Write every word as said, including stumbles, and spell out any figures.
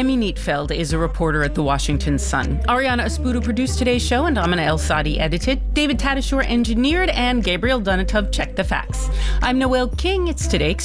Emmy Neatfeld is a reporter at the Washington Sun. Ariana Espudo produced today's show, and Amina El Sadi edited. David Tadashore engineered, and Gabriel Donatov checked the facts. I'm Noel King. It's Today